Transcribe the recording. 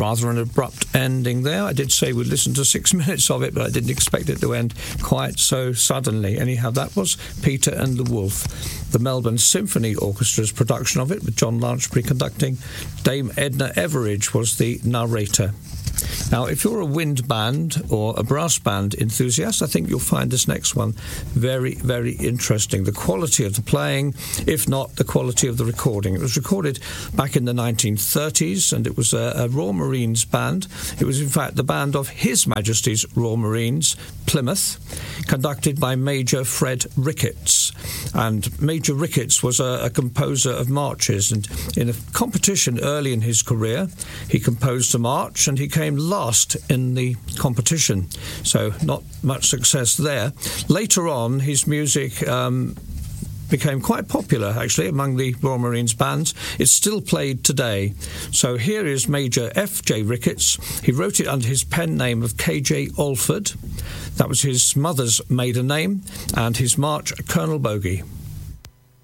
Rather an abrupt ending there. I did say we'd listen to 6 minutes of it, but I didn't expect it to end quite so suddenly. Anyhow, that was Peter and the Wolf, the Melbourne Symphony Orchestra's production of it, with John Lanchbury conducting. Dame Edna Everage was the narrator. Now, if you're a wind band or a brass band enthusiast, I think you'll find this next one very, very interesting. The quality of the playing, if not the quality of the recording. It was recorded back in the 1930s, and it was a Royal Marines band. It was, in fact, the band of His Majesty's Royal Marines, Plymouth, conducted by Major Fred Ricketts. And Major Ricketts was a composer of marches, and in a competition early in his career, he composed a march, and he came last in the competition, so not much success there. Later on, his music became quite popular, actually, among the Royal Marines bands. It's still played today. So here is Major F.J. Ricketts. He wrote it under his pen name of K.J. Alford. That was his mother's maiden name, and his march, Colonel Bogey.